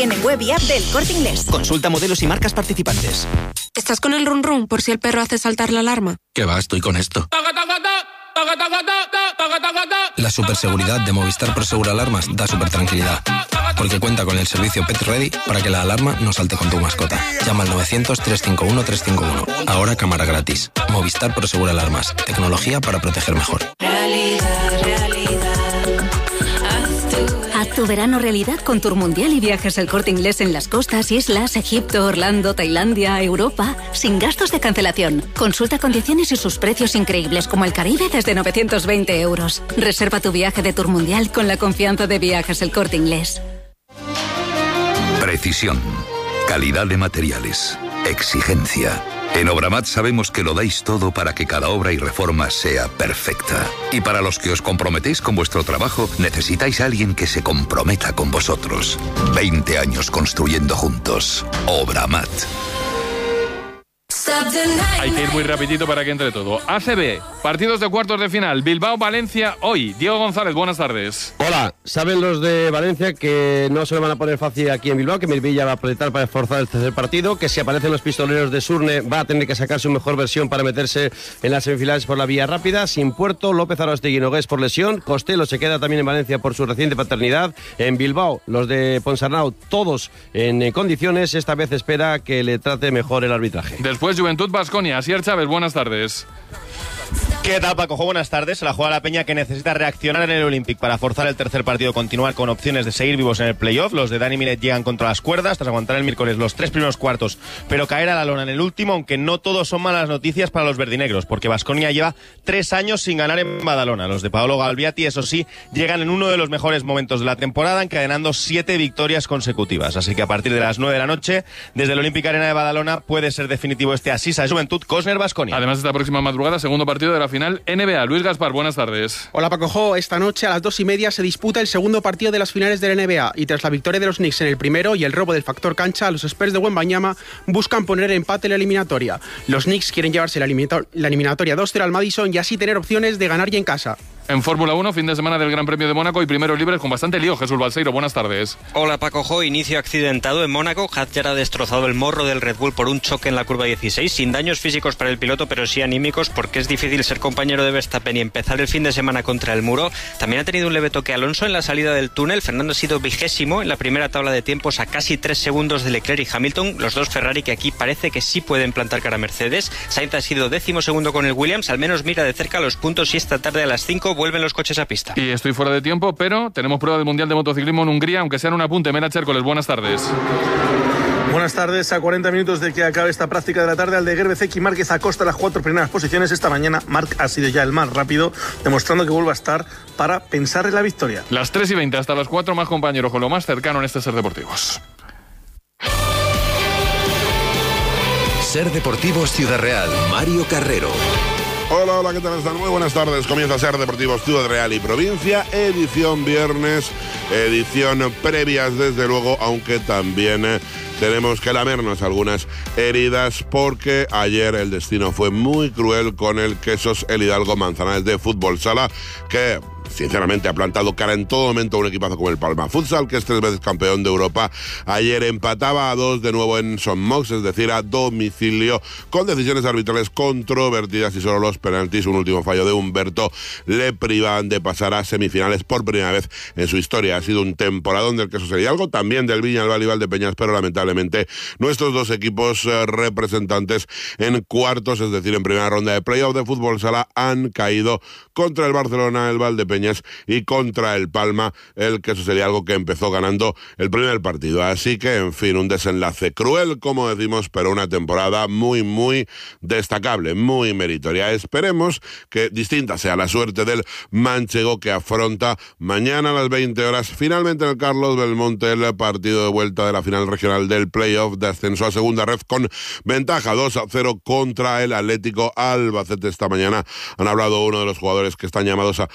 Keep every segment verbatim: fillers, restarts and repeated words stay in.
también en web y app del Corte Inglés. Consulta modelos y marcas participantes. ¿Estás con el run run por si el perro hace saltar la alarma? ¿Qué va? Estoy con esto. La superseguridad de Movistar Prosegur Alarmas da super tranquilidad, porque cuenta con el servicio Pet Ready para que la alarma no salte con tu mascota. Llama al novecientos, trescientos cincuenta y uno, trescientos cincuenta y uno. Ahora cámara gratis. Movistar Prosegur Alarmas. Tecnología para proteger mejor. Realidad, realidad. Haz tu verano realidad con Tour Mundial y Viajes El Corte Inglés en las costas, islas, Egipto, Orlando, Tailandia, Europa, sin gastos de cancelación. Consulta condiciones y sus precios increíbles como el Caribe desde novecientos veinte euros. Reserva tu viaje de Tour Mundial con la confianza de Viajes El Corte Inglés. Precisión, calidad de materiales, exigencia. En Obramat sabemos que lo dais todo para que cada obra y reforma sea perfecta. Y para los que os comprometéis con vuestro trabajo, necesitáis a alguien que se comprometa con vosotros. veinte años construyendo juntos. Obramat. Hay que ir muy rapidito para que entre todo. A C B, partidos de cuartos de final. Bilbao-Valencia hoy. Diego González, buenas tardes. Hola, saben los de Valencia que no se lo van a poner fácil aquí en Bilbao, que Mirvilla va a apretar para esforzar el tercer partido, que si aparecen los pistoleros de Surne va a tener que sacar su mejor versión para meterse en las semifinales por la vía rápida. Sin Puerto, López Arostegui Nogués por lesión, Costello se queda también en Valencia por su reciente paternidad. En Bilbao, los de Ponsarnau, todos en condiciones. Esta vez espera que le trate mejor el arbitraje. Después Juventud Baskonia. Asier Chávez, buenas tardes. ¿Qué tal, Paco? Buenas tardes. Se la juega la Peña, que necesita reaccionar en el Olympic para forzar el tercer partido, continuar con opciones de seguir vivos en el playoff. Los de Dani Miret llegan contra las cuerdas tras aguantar el miércoles los tres primeros cuartos, pero caer a la lona en el último, aunque no todos son malas noticias para los verdinegros, porque Baskonia lleva tres años sin ganar en Badalona. Los de Paolo Galviati, eso sí, llegan en uno de los mejores momentos de la temporada, encadenando siete victorias consecutivas. Así que a partir de las nueve de la noche, desde el Olympic Arena de Badalona, puede ser definitivo este Asisa de Juventud Cosner-Baskonia. Además, esta próxima madrugada, segundo partido de la final N B A. Luis Gaspar, buenas tardes. Hola, Paco Jo. Esta noche a las dos y media se disputa el segundo partido de las finales de la N B A y tras la victoria de los Knicks en el primero y el robo del factor cancha, los Spurs de Wembanyama buscan poner empate en la eliminatoria. Los Knicks quieren llevarse la, eliminator- la eliminatoria dos cero al Madison y así tener opciones de ganar ya en casa. En Fórmula uno, fin de semana del Gran Premio de Mónaco y primeros libres con bastante lío. Jesús Balseiro, buenas tardes. Hola, Paco Jo. Inicio accidentado en Mónaco. Hadjar ha destrozado el morro del Red Bull por un choque en la curva dieciséis, sin daños físicos para el piloto, pero sí anímicos, porque es difícil ser compañero de Verstappen y empezar el fin de semana contra el muro. También ha tenido un leve toque Alonso en la salida del túnel. Fernando ha sido vigésimo en la primera tabla de tiempos a casi tres segundos de Leclerc y Hamilton, los dos Ferrari que aquí parece que sí pueden plantar cara a Mercedes. Sainz ha sido décimo segundo con el Williams. Al menos mira de cerca los puntos y esta tarde a las cinco vuelven los coches a pista. Y estoy fuera de tiempo, pero tenemos prueba del Mundial de Motociclismo en Hungría, aunque sea en un apunte. Mera Chércoles, buenas tardes. Buenas tardes. A cuarenta minutos de que acabe esta práctica de la tarde, Aldeguer, Bezeki y Márquez acosta las cuatro primeras posiciones. Esta mañana Marc ha sido ya el más rápido, demostrando que vuelve a estar para pensar en la victoria. Las tres y veinte hasta las cuatro, más compañeros con lo más cercano en este Ser Deportivos. Ser Deportivos Ciudad Real, Mario Carrero. Hola, hola, ¿qué tal están? Muy buenas tardes. Comienza Ser Deportivos Ciudad Real y Provincia, edición viernes, edición previas desde luego, aunque también eh, tenemos que lamernos algunas heridas porque ayer el destino fue muy cruel con el Quesos El Hidalgo Manzanares de Fútbol Sala, que sinceramente ha plantado cara en todo momento a un equipazo como el Palma Futsal, que es tres veces campeón de Europa. Ayer empataba a dos de nuevo en Son Mox, es decir, a domicilio, con decisiones arbitrales controvertidas y solo los penaltis, un último fallo de Humberto, le privan de pasar a semifinales por primera vez en su historia. Ha sido un temporadón del Quesos El Hidalgo, también del Viñalbal y Valdepeñas, pero lamentablemente nuestros dos equipos eh, representantes en cuartos, es decir, en primera ronda de playoff de Fútbol Sala, han caído contra el Barcelona, el Valdepeñas, y contra el Palma, el Quesos El Hidalgo, que empezó ganando el primer partido. Así que, en fin, un desenlace cruel, como decimos, pero una temporada muy, muy destacable, muy meritoria. Esperemos que distinta sea la suerte del manchego, que afronta mañana a las veinte horas, finalmente en el Carlos Belmonte, el partido de vuelta de la final regional del playoff de ascenso a segunda red, con ventaja dos a cero contra el Atlético Albacete. Esta mañana han hablado uno de los jugadores que están llamados a, desde luego,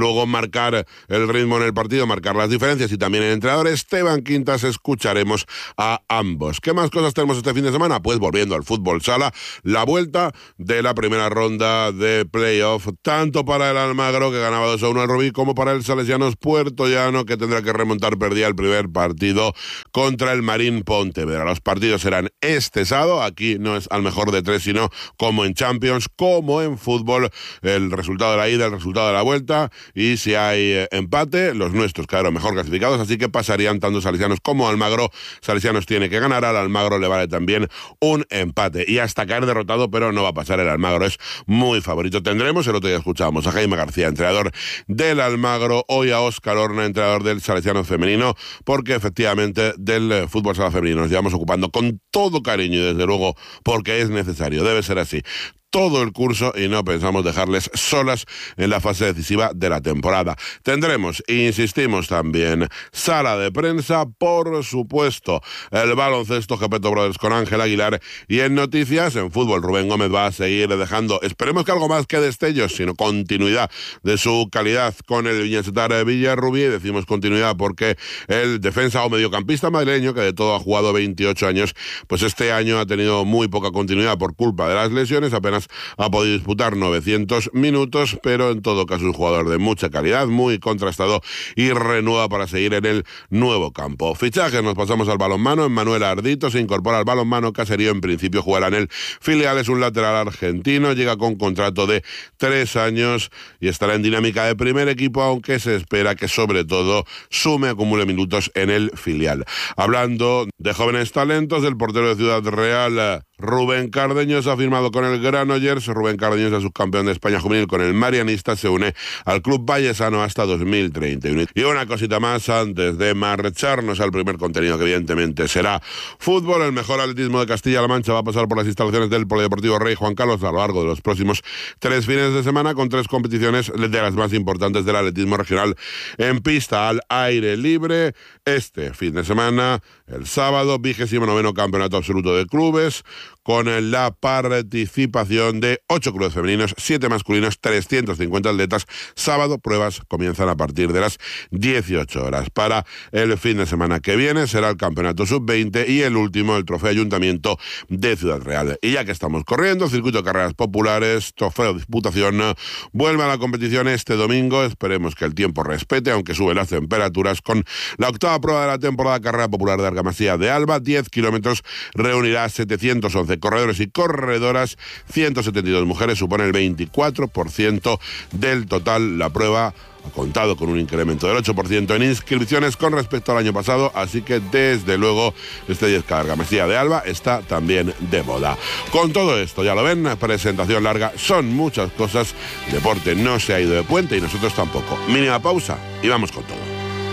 luego marcar el ritmo en el partido, marcar las diferencias y también el entrenador Esteban Quintas. Escucharemos a ambos. ¿Qué más cosas tenemos este fin de semana? Pues volviendo al fútbol sala, la vuelta de la primera ronda de playoff, tanto para el Almagro, que ganaba dos a uno al Rubí, como para el Salesianos Puertollano, que tendrá que remontar, perdía el primer partido contra el Marín Pontevedra. Los partidos serán este sábado, aquí no es al mejor de tres, sino como en Champions, como en fútbol, el resultado de la ida, el resultado de la vuelta, y si hay empate, los nuestros quedaron mejor clasificados, así que pasarían tanto Salesianos como Almagro. Salesianos tiene que ganar, al Almagro le vale también un empate, y hasta caer derrotado, pero no va a pasar. El Almagro es muy favorito. Tendremos, el otro día escuchábamos a Jaime García, entrenador del Almagro, hoy a Óscar Horna, entrenador del Salesianos femenino, porque efectivamente del fútbol sala femenino nos llevamos ocupando con todo cariño y desde luego porque es necesario, debe ser así, todo el curso, y no pensamos dejarles solas en la fase decisiva de la temporada. Tendremos, insistimos también, sala de prensa, por supuesto, el baloncesto Gepeto Brothers con Ángel Aguilar, y en noticias, en fútbol, Rubén Gómez va a seguir dejando, esperemos que algo más que destellos, sino continuidad de su calidad con el Viñasetar Villarrubí. Decimos continuidad porque el defensa o mediocampista madrileño, que de todo ha jugado veintiocho años, pues este año ha tenido muy poca continuidad por culpa de las lesiones, apenas ha podido disputar novecientos minutos, pero en todo caso un jugador de mucha calidad, muy contrastado y renueva para seguir en el nuevo campo. Fichajes, nos pasamos al balonmano. Manuel Ardito se incorpora al balonmano Caserío, en principio jugará en el filial, es un lateral argentino, llega con contrato de tres años y estará en dinámica de primer equipo, aunque se espera que sobre todo sume, acumule minutos en el filial. Hablando de jóvenes talentos, del portero de Ciudad Real, Rubén Cardeños, ha firmado con el Granollers. Rubén Cardeños es subcampeón de España juvenil con el Marianista, se une al club vallesano hasta dos mil treinta y uno. Y una cosita más antes de marcharnos al primer contenido, que evidentemente será fútbol. El mejor atletismo de Castilla-La Mancha va a pasar por las instalaciones del Polideportivo Rey Juan Carlos a lo largo de los próximos tres fines de semana, con tres competiciones de las más importantes del atletismo regional en pista al aire libre. Este fin de semana, el sábado, vigésimo noveno campeonato absoluto de clubes, con la participación de ocho clubes femeninos, siete masculinos, trescientos cincuenta atletas. Sábado, pruebas comienzan a partir de las dieciocho horas. Para el fin de semana que viene será el campeonato sub veinte y el último, el trofeo Ayuntamiento de Ciudad Real. Y ya que estamos corriendo, circuito de carreras populares, trofeo Diputación, vuelve a la competición este domingo. Esperemos que el tiempo respete, aunque suben las temperaturas, con la octava prueba de la temporada, carrera popular de Argamasía de Alba, diez kilómetros, reunirá setecientos once corredores y corredoras, ciento setenta y dos mujeres, supone el veinticuatro por ciento del total. La prueba ha contado con un incremento del ocho por ciento en inscripciones con respecto al año pasado, así que desde luego este diez K de Argamasía de Alba está también de moda. Con todo esto, ya lo ven, presentación larga, son muchas cosas, deporte no se ha ido de puente y nosotros tampoco. Mínima pausa y vamos con todo.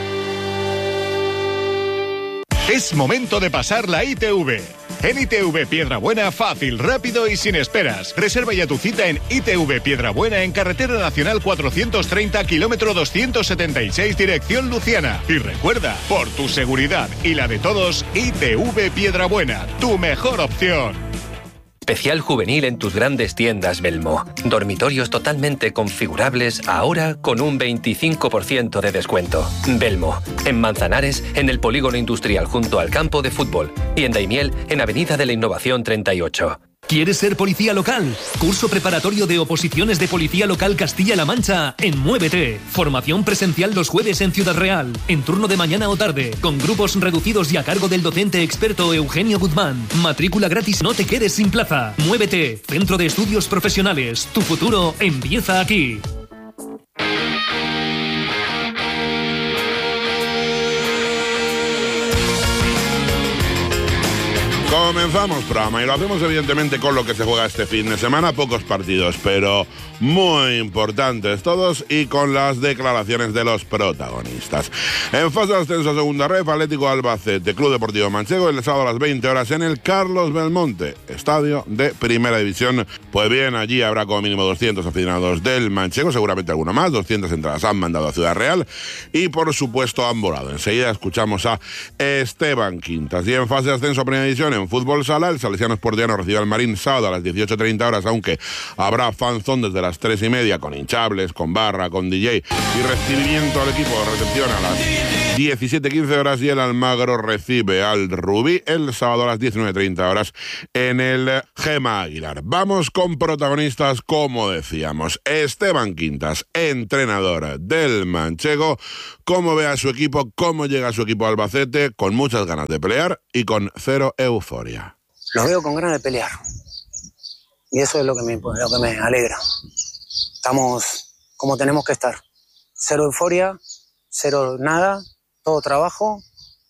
Es momento de pasar la I T V. En I T V Piedrabuena, fácil, rápido y sin esperas. Reserva ya tu cita en I T V Piedrabuena, en Carretera Nacional cuatrocientos treinta, kilómetro doscientos setenta y seis, dirección Luciana. Y recuerda, por tu seguridad y la de todos, I T V Piedrabuena, tu mejor opción. Especial juvenil en tus grandes tiendas Belmo. Dormitorios totalmente configurables, ahora con un veinticinco por ciento de descuento. Belmo, en Manzanares, en el Polígono Industrial junto al campo de fútbol. Y en Daimiel, en Avenida de la Innovación treinta y ocho. ¿Quieres ser policía local? Curso preparatorio de oposiciones de Policía Local Castilla-La Mancha en Muévete. Formación presencial los jueves en Ciudad Real, en turno de mañana o tarde, con grupos reducidos y a cargo del docente experto Eugenio Guzmán. Matrícula gratis, no te quedes sin plaza. Muévete, Centro de Estudios Profesionales. Tu futuro empieza aquí. Comenzamos programa y lo hacemos evidentemente con lo que se juega este fin de semana. Pocos partidos, pero muy importantes todos, y con las declaraciones de los protagonistas. En fase de ascenso a segunda ref, Atlético Albacete, Club Deportivo Manchego, el sábado a las veinte horas en el Carlos Belmonte, estadio de Primera División. Pues bien, allí habrá como mínimo doscientos aficionados del Manchego, seguramente alguno más. doscientas entradas han mandado a Ciudad Real y por supuesto han volado. Enseguida escuchamos a Esteban Quintas. Y en fase de ascenso a Primera División, en fútbol sala. El Salesiano Sportiano recibe al Marín sábado a las dieciocho treinta horas, aunque habrá fanzón desde las tres y media, con hinchables, con barra, con D J y recibimiento al equipo de recepción a las diecisiete quince horas, y el Almagro recibe al Rubí el sábado a las diecinueve treinta horas en el Gema Aguilar. Vamos con protagonistas, como decíamos. Esteban Quintas, entrenador del Manchego, cómo ve a su equipo, cómo llega a su equipo a Albacete, con muchas ganas de pelear y con cero euforia. Los veo con ganas de pelear y eso es lo que me, lo que me alegra. Estamos como tenemos que estar. Cero euforia, cero nada, todo trabajo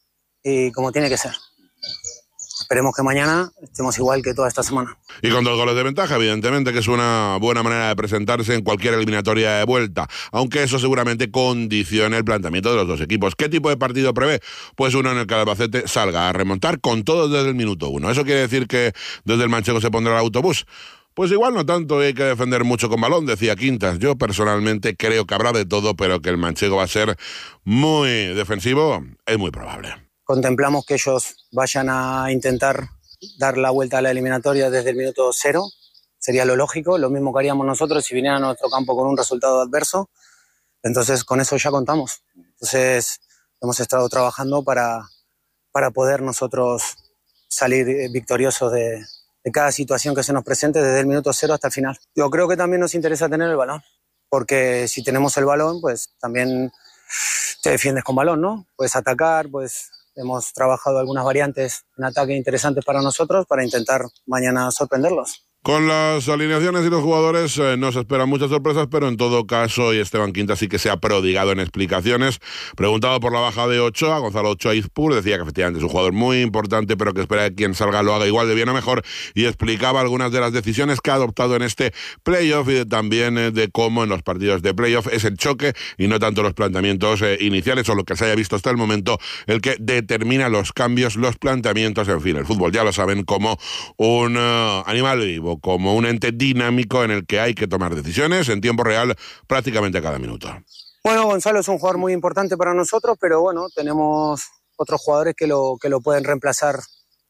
y como tiene que ser. Esperemos que mañana estemos igual que toda esta semana. Y con dos goles de ventaja, evidentemente, que es una buena manera de presentarse en cualquier eliminatoria de vuelta, aunque eso seguramente condicione el planteamiento de los dos equipos. ¿Qué tipo de partido prevé? Pues uno en el que el Albacete salga a remontar con todo desde el minuto uno. ¿Eso quiere decir que desde el Manchego se pondrá el autobús? Pues igual no tanto, hay que defender mucho con balón, decía Quintas. Yo personalmente creo que habrá de todo, pero que el Manchego va a ser muy defensivo, es muy probable. Contemplamos que ellos vayan a intentar dar la vuelta a la eliminatoria desde el minuto cero. Sería lo lógico, lo mismo que haríamos nosotros si vinieran a nuestro campo con un resultado adverso. Entonces, con eso ya contamos. Entonces, hemos estado trabajando para, para poder nosotros salir victoriosos de, de cada situación que se nos presente desde el minuto cero hasta el final. Yo creo que también nos interesa tener el balón, porque si tenemos el balón, pues también te defiendes con balón, ¿no? Puedes atacar, pues... Hemos trabajado algunas variantes en ataque interesantes para nosotros para intentar mañana sorprenderlos. Con las alineaciones y los jugadores eh, nos esperan muchas sorpresas, pero en todo caso, y Esteban Quintas sí que se ha prodigado en explicaciones. Preguntado por la baja de Ochoa, Gonzalo Ochoa Izpur decía que efectivamente es un jugador muy importante, pero que espera que quien salga lo haga igual de bien o mejor, y explicaba algunas de las decisiones que ha adoptado en este playoff y de, también eh, de cómo en los partidos de playoff es el choque y no tanto los planteamientos eh, iniciales o lo que se haya visto hasta el momento el que determina los cambios, los planteamientos. En fin, el fútbol ya lo saben como un uh, animal vivo, como un ente dinámico en el que hay que tomar decisiones en tiempo real prácticamente cada minuto. Bueno, Gonzalo es un jugador muy importante para nosotros, pero bueno, tenemos otros jugadores que lo, que lo pueden reemplazar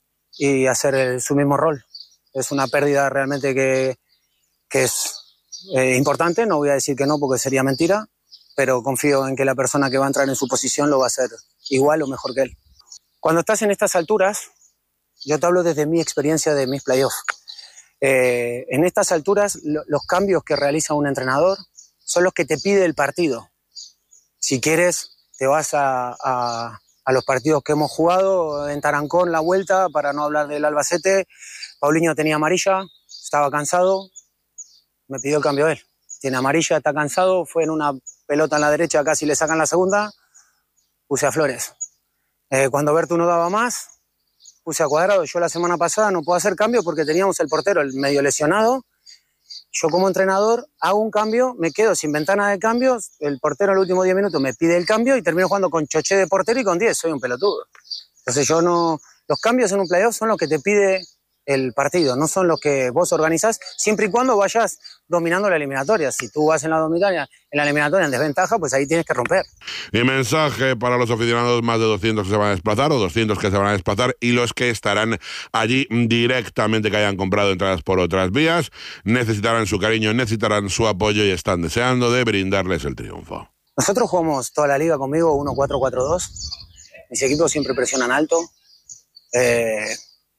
y hacer el, su mismo rol. Es una pérdida realmente que, que es eh, importante, no voy a decir que no porque sería mentira, pero confío en que la persona que va a entrar en su posición lo va a hacer igual o mejor que él. Cuando estás en estas alturas, yo te hablo desde mi experiencia de mis playoffs. Eh, en estas alturas lo, los cambios que realiza un entrenador son los que te pide el partido. Si quieres te vas a, a, a los partidos que hemos jugado en Tarancón, la vuelta, para no hablar del Albacete. Paulinho tenía amarilla, estaba cansado, me pidió el cambio él. Tiene amarilla, está cansado, fue en una pelota en la derecha, casi le sacan la segunda, puse a Flores. Eh, cuando Bertu no daba más, puse a Cuadrado. Yo la semana pasada no puedo hacer cambio porque teníamos el portero el medio lesionado. Yo como entrenador hago un cambio, me quedo sin ventana de cambios, el portero en los últimos diez minutos me pide el cambio y termino jugando con Choché de portero y con diez, soy un pelotudo. Entonces yo no... Los cambios en un playoff son los que te pide el partido, no son los que vos organizás, siempre y cuando vayas dominando la eliminatoria. Si tú vas en la dominatoria, en la eliminatoria en desventaja, pues ahí tienes que romper. Y mensaje para los aficionados, más de doscientos que se van a desplazar, o doscientos que se van a desplazar, y los que estarán allí directamente, que hayan comprado entradas por otras vías, necesitarán su cariño, necesitarán su apoyo y están deseando de brindarles el triunfo. Nosotros jugamos toda la liga conmigo uno cuatro cuatro dos, mis equipos siempre presionan alto, eh...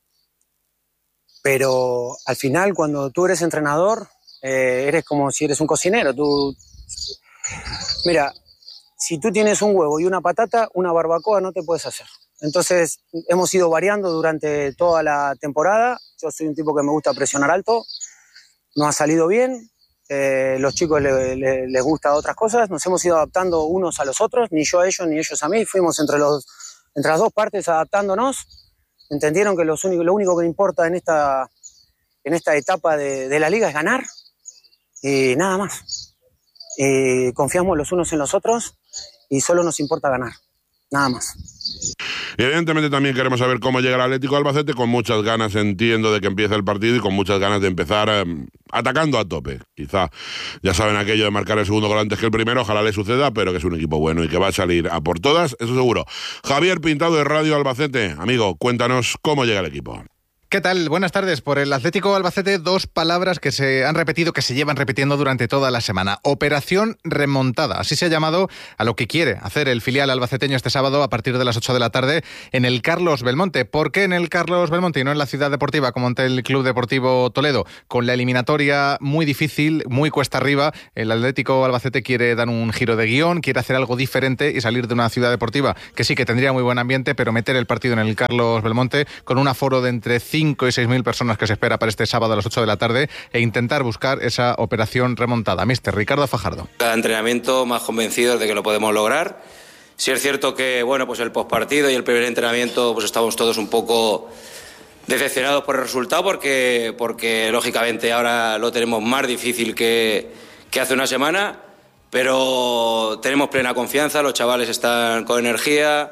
pero al final cuando tú eres entrenador, eh, eres como si eres un cocinero. Tú, mira, si tú tienes un huevo y una patata, una barbacoa no te puedes hacer. Entonces hemos ido variando durante toda la temporada. Yo soy un tipo que me gusta presionar alto, no ha salido bien, eh, los chicos le, le, les gusta otras cosas, nos hemos ido adaptando unos a los otros, ni yo a ellos ni ellos a mí, fuimos entre, los, entre las dos partes adaptándonos. Entendieron que los único, lo único que importa en esta, en esta etapa de, de la liga es ganar y nada más. Y confiamos los unos en los otros y solo nos importa ganar, nada más. Y evidentemente también queremos saber cómo llega el Atlético de Albacete, con muchas ganas, entiendo, de que empiece el partido y con muchas ganas de empezar eh, atacando a tope. Quizá, ya saben aquello de marcar el segundo gol antes que el primero, ojalá le suceda, pero que es un equipo bueno y que va a salir a por todas, eso seguro. Javier Pintado de Radio Albacete, amigo, cuéntanos cómo llega el equipo. ¿Qué tal? Buenas tardes. Por el Atlético Albacete, dos palabras que se han repetido, que se llevan repitiendo durante toda la semana. Operación remontada. Así se ha llamado a lo que quiere hacer el filial albaceteño este sábado a partir de las ocho de la tarde en el Carlos Belmonte. ¿Por qué en el Carlos Belmonte y no en la Ciudad Deportiva como ante el Club Deportivo Toledo? Con la eliminatoria muy difícil, muy cuesta arriba, el Atlético Albacete quiere dar un giro de guión, quiere hacer algo diferente y salir de una Ciudad Deportiva que sí que tendría muy buen ambiente, pero meter el partido en el Carlos Belmonte con un aforo de entre cinco y seis mil personas que se espera para este sábado a las ocho de la tarde e intentar buscar esa operación remontada. Mister Ricardo Fajardo. Cada entrenamiento más convencidos de que lo podemos lograr. Sí es cierto que bueno, pues el postpartido y el primer entrenamiento pues estamos todos un poco decepcionados por el resultado porque, porque lógicamente ahora lo tenemos más difícil que, que hace una semana, pero tenemos plena confianza, los chavales están con energía,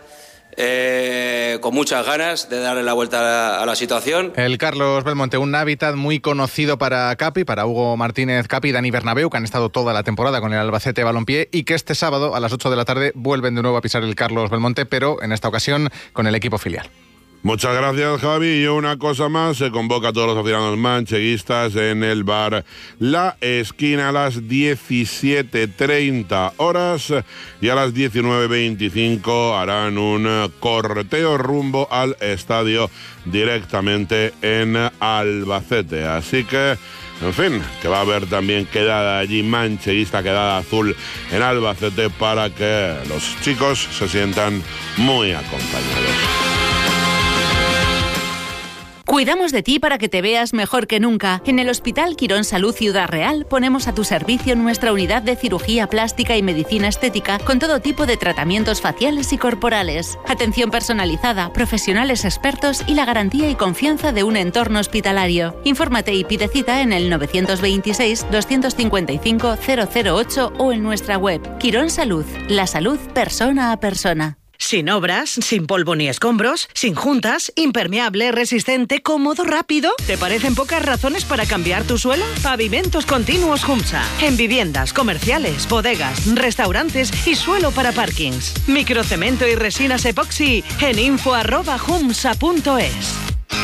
Eh, con muchas ganas de darle la vuelta a la, a la situación. El Carlos Belmonte, un hábitat muy conocido para Capi, para Hugo Martínez Capi y Dani Bernabéu, que han estado toda la temporada con el Albacete Balompié y que este sábado a las ocho de la tarde vuelven de nuevo a pisar el Carlos Belmonte, pero en esta ocasión con el equipo filial. Muchas gracias, Javi. Y una cosa más, se convoca a todos los aficionados mancheguistas en el bar La Esquina a las diecisiete treinta horas y a las diecinueve veinticinco harán un corteo rumbo al estadio directamente en Albacete. Así que, en fin, que va a haber también quedada allí mancheguista, quedada azul en Albacete para que los chicos se sientan muy acompañados. Cuidamos de ti para que te veas mejor que nunca. En el Hospital Quirón Salud Ciudad Real ponemos a tu servicio nuestra unidad de cirugía plástica y medicina estética con todo tipo de tratamientos faciales y corporales. Atención personalizada, profesionales expertos y la garantía y confianza de un entorno hospitalario. Infórmate y pide cita en el nueve dos seis, dos cinco cinco, cero cero ocho o en nuestra web. Quirón Salud, la salud persona a persona. Sin obras, sin polvo ni escombros, sin juntas, impermeable, resistente, cómodo, rápido. ¿Te parecen pocas razones para cambiar tu suelo? Pavimentos Continuos Humsa. En viviendas, comerciales, bodegas, restaurantes y suelo para parkings. Microcemento y resinas epoxi en info arroba humsa punto es.